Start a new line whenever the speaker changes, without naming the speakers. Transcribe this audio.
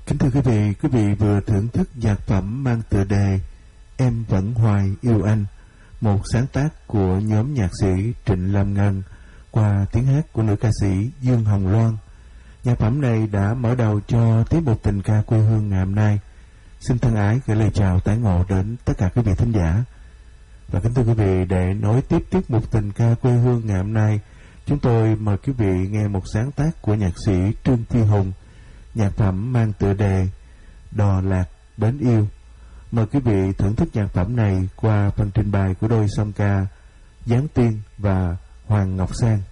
Kính thưa quý vị vừa thưởng thức nhạc phẩm mang tựa đề Em Vẫn Hoài Yêu Anh, một sáng tác của nhóm nhạc sĩ Trịnh Lam Ngân qua tiếng hát của nữ ca sĩ Dương Hồng Loan. Nhạc phẩm này đã mở đầu cho tiết mục tình ca quê hương ngày hôm nay. Xin thân ái gửi lời chào tái ngộ đến tất cả quý vị thính giả. Và kính thưa quý vị, để nối tiếp tiết mục tình ca quê hương ngày hôm nay, chúng tôi mời quý vị nghe một sáng tác của nhạc sĩ Trương Phi Hùng, nhạc phẩm mang tựa đề Đò Lạc Bến Yêu. Mời quý vị thưởng thức nhạc phẩm này qua phần trình bày của đôi song ca Giáng Tiên và Hoàng Ngọc Sang.